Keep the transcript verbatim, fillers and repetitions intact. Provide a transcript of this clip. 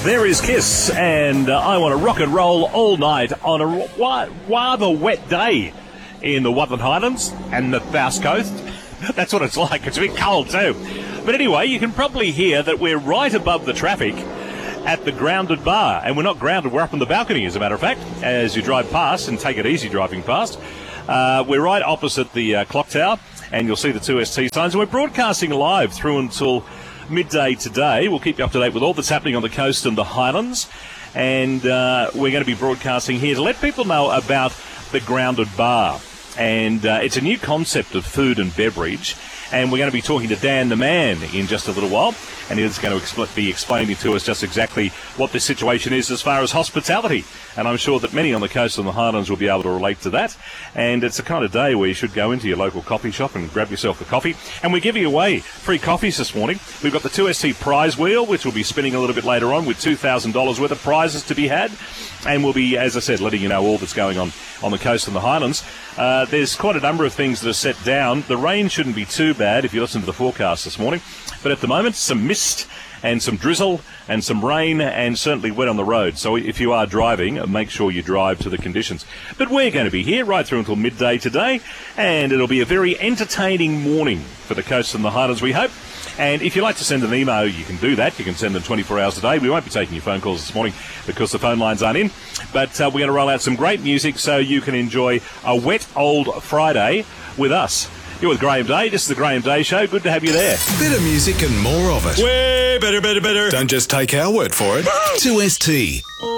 There is Kiss, and uh, I want to rock and roll all night on a ra- rather wet day in the Watland Highlands and the South Coast. That's what it's like. It's a bit cold too. But anyway, you can probably hear that we're right above the traffic at the Grounded Bar. And we're not grounded, we're up on the balcony, as a matter of fact, as you drive past, and take it easy driving past. Uh, we're right opposite the uh, clock tower, and you'll see the two S T signs. And we're broadcasting live through until midday today. We'll keep you up to date with all that's happening on the coast and the Highlands. And uh, we're going to be broadcasting here to let people know about the Grounded Bar. And uh, it's a new concept of food and beverage. And we're going to be talking to Dan the Man in just a little while. And he's going to expl- be explaining to us just exactly what the situation is as far as hospitality. And I'm sure that many on the coast and the Highlands will be able to relate to that. And it's the kind of day where you should go into your local coffee shop and grab yourself a coffee. And we're giving away free coffees this morning. We've got the two S T prize wheel, which will be spinning a little bit later on with two thousand dollars worth of prizes to be had. And we'll be, as I said, letting you know all that's going on on the coast and the Highlands. Uh, there's quite a number of things that are set down. The rain shouldn't be too bad if you listen to the forecast this morning. But at the moment, some mist and some drizzle and some rain and certainly wet on the road. So if you are driving, make sure you drive to the conditions. But we're going to be here right through until midday today, and it'll be a very entertaining morning for the coast and the Highlands, we hope. And if you'd like to send an email, you can do that. You can send them twenty-four hours a day. We won't be taking your phone calls this morning because the phone lines aren't in. But uh, we're going to roll out some great music so you can enjoy a wet old Friday with us. You're with Graham Day. This is the Graham Day Show. Good to have you there. Better music and more of it. Way better, better, better. Don't just take our word for it. two S T.